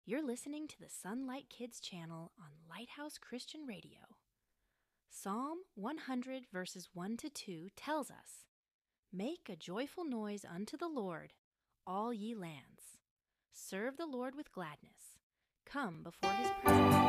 You're listening to the Sunlight Kids channel on Lighthouse Christian Radio. Psalm 100 verses 1 to 2 tells us, "Make a joyful noise unto the Lord, all ye lands. Serve the Lord with gladness. Come before his presence."